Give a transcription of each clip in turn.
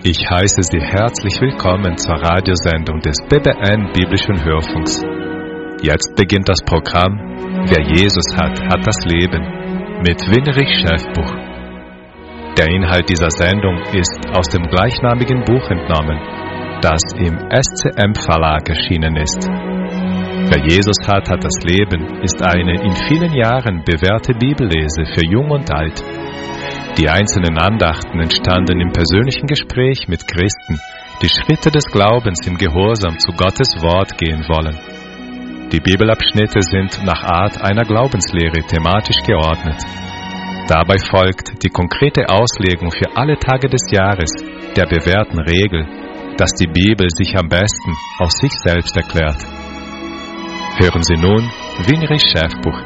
Ich heiße Sie herzlich willkommen zur Radiosendung des BBN Biblischen Hörfunks. Jetzt beginnt das Programm Wer Jesus hat, hat das Leben mit Winrich Schäfbuch. Der Inhalt dieser Sendung ist aus dem gleichnamigen Buch entnommen, das im SCM Verlag erschienen ist. Wer Jesus hat, hat das Leben ist eine in vielen Jahren bewährte Bibellese für Jung und Alt. Die einzelnen Andachten entstanden im persönlichen Gespräch mit Christen, die Schritte des Glaubens im Gehorsam zu Gottes Wort gehen wollen. Die Bibelabschnitte sind nach Art einer Glaubenslehre thematisch geordnet. Dabei folgt die konkrete Auslegung für alle Tage des Jahres der bewährten Regel, dass die Bibel sich am besten aus sich selbst erklärt. Hören Sie nun Winrich Schäfbuch.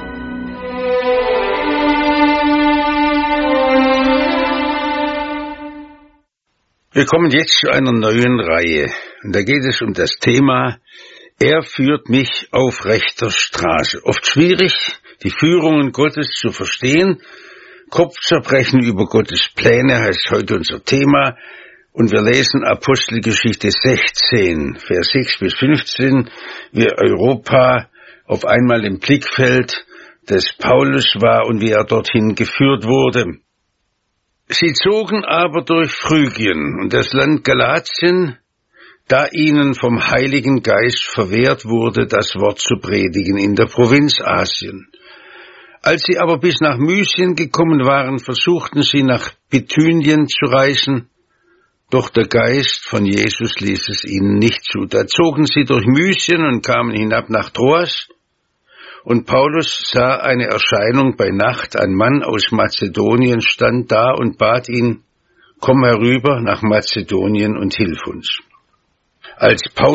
Wir kommen jetzt zu einer neuen Reihe. Und da geht es um das Thema, er führt mich auf rechter Straße. Oft schwierig, die Führungen Gottes zu verstehen. Kopfzerbrechen über Gottes Pläne heißt heute unser Thema. Und wir lesen Apostelgeschichte 16, Vers 6 bis 15, wie Europa auf einmal im Blickfeld des Paulus war und wie er dorthin geführt wurde. Sie zogen aber durch Phrygien und das Land Galatien, da ihnen vom Heiligen Geist verwehrt wurde, das Wort zu predigen in der Provinz Asien. Als sie aber bis nach Mysien gekommen waren, versuchten sie nach Bithynien zu reisen, doch der Geist von Jesus ließ es ihnen nicht zu. Da zogen sie durch Mysien und kamen hinab nach Troas. Und Paulus sah eine Erscheinung bei Nacht, ein Mann aus Mazedonien stand da und bat ihn, komm herüber nach Mazedonien und hilf uns. Als Paulus